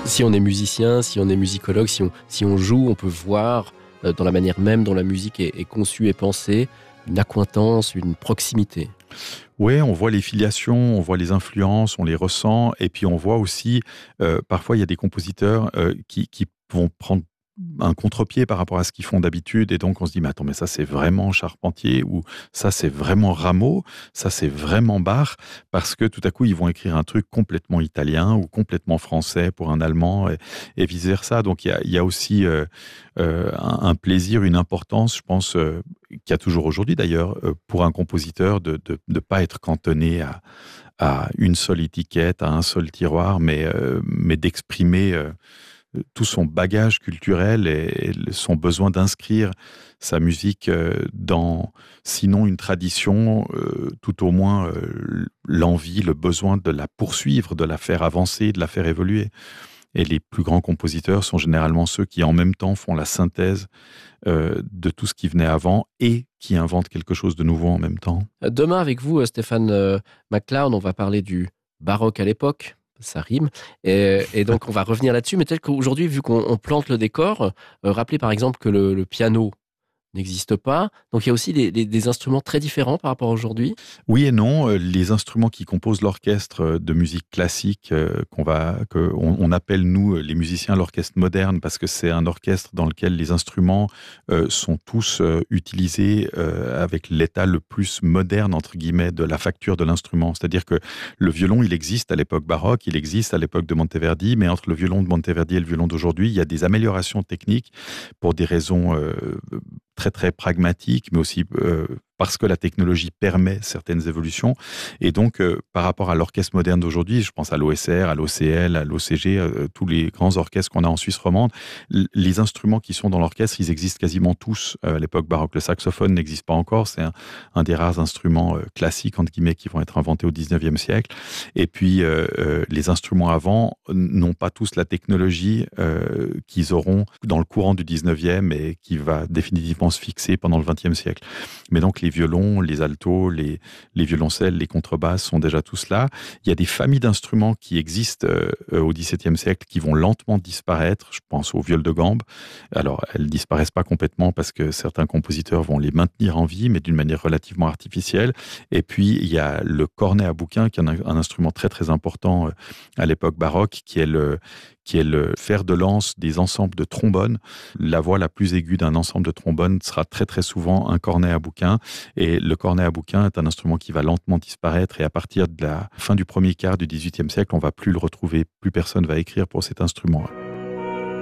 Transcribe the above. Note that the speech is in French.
Si on est musicien, si on est musicologue, si on joue, on peut voir dans la manière même dont la musique est conçue et pensée, une accointance, une proximité. Oui, on voit les filiations, on voit les influences, on les ressent, et puis on voit aussi, parfois il y a des compositeurs qui vont prendre un contre-pied par rapport à ce qu'ils font d'habitude, et donc on se dit, mais attends, mais ça c'est vraiment Charpentier, ou ça c'est vraiment Rameau, ça c'est vraiment Bach, parce que tout à coup ils vont écrire un truc complètement italien ou complètement français pour un Allemand, et vice-versa. Donc il y a aussi un plaisir, une importance, je pense, qu'il y a toujours aujourd'hui d'ailleurs, pour un compositeur de ne pas être cantonné à une seule étiquette, à un seul tiroir, mais d'exprimer tout son bagage culturel et son besoin d'inscrire sa musique dans, sinon une tradition, tout au moins l'envie, le besoin de la poursuivre, de la faire avancer, de la faire évoluer. Et les plus grands compositeurs sont généralement ceux qui en même temps font la synthèse de tout ce qui venait avant et qui inventent quelque chose de nouveau en même temps. Demain, avec vous, Stéphane McLeod, on va parler du baroque à l'époque. Ça rime. Et donc, on va revenir là-dessus. Mais peut-être qu'aujourd'hui, vu qu'on plante le décor, rappelez par exemple que le piano n'existe pas. Donc, il y a aussi des instruments très différents par rapport à aujourd'hui. Oui et non. Les instruments qui composent l'orchestre de musique classique, qu'on appelle, nous, les musiciens, l'orchestre moderne, parce que c'est un orchestre dans lequel les instruments sont tous utilisés avec l'état le plus moderne, entre guillemets, de la facture de l'instrument. C'est-à-dire que le violon, il existe à l'époque baroque, il existe à l'époque de Monteverdi, mais entre le violon de Monteverdi et le violon d'aujourd'hui, il y a des améliorations techniques pour des raisons très très pragmatiques, mais aussi parce que la technologie permet certaines évolutions. Et donc, par rapport à l'orchestre moderne d'aujourd'hui, je pense à l'OSR, à l'OCL, à l'OCG, tous les grands orchestres qu'on a en Suisse romande, les instruments qui sont dans l'orchestre, ils existent quasiment tous à l'époque baroque. Le saxophone n'existe pas encore, c'est un des rares instruments classiques, entre guillemets, qui vont être inventés au 19e siècle. Et puis, les instruments avant n'ont pas tous la technologie qu'ils auront dans le courant du 19e et qui va définitivement se fixer pendant le 20e siècle. Mais donc, les violons, les altos, les violoncelles, les contrebasses sont déjà tous là. Il y a des familles d'instruments qui existent au XVIIe siècle qui vont lentement disparaître. Je pense aux viols de gambe. Alors, elles disparaissent pas complètement parce que certains compositeurs vont les maintenir en vie, mais d'une manière relativement artificielle. Et puis, il y a le cornet à bouquin, qui est un instrument très, très important à l'époque baroque, qui est le fer de lance des ensembles de trombones. La voix la plus aiguë d'un ensemble de trombones sera très très souvent un cornet à bouquin. Et le cornet à bouquin est un instrument qui va lentement disparaître. Et à partir de la fin du premier quart du XVIIIe siècle, on ne va plus le retrouver. Plus personne va écrire pour cet instrument-là.